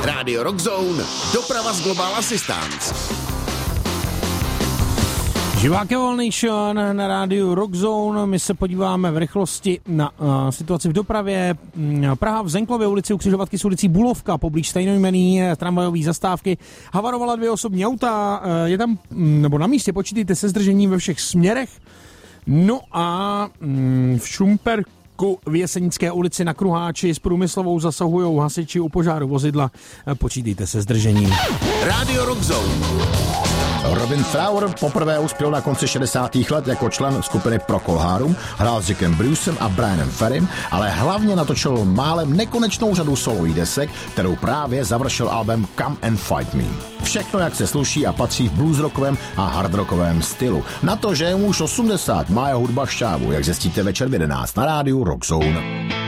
Radio Rock Zone, doprava z Global Assistance. Živák Evolution na rádiu Rock Zone. My se podíváme v rychlosti na situaci v dopravě. Praha v Zenklově ulici u křižovatky s ulicí Bulovka poblíž stejnojmenné tramvajové zastávky havarovala 2 osobní auta. Je tam, nebo na místě počítejte se zdržením ve všech směrech. No a v Šumperku v Jesenické ulici na Kruháči s Průmyslovou zasahujou hasiči u požáru vozidla. Počítejte se zdržením. Radio Rock Zone. Robin Fowler poprvé uspěl na konci 60. let jako člen skupiny Procol Harum, hrál s Jackem Brucem a Brianem Ferrym, ale hlavně natočil málem nekonečnou řadu solových desek, kterou právě završil album Come and Fight Me. Všechno, jak se sluší a patří v bluesrockovém a hardrockovém stylu. Na to, že je mu už 80, má jeho hudba šťávu, jak zjistíte večer v 11 na rádiu Rock Zone.